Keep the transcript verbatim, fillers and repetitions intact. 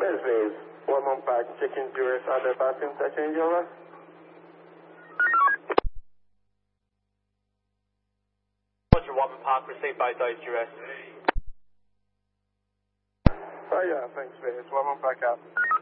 Best Base, Warman Park, checking Duress on the bathroom, touching over. Roger, Warman Park, received by those Duress. Oh yeah, thanks, Base, Warman Park out.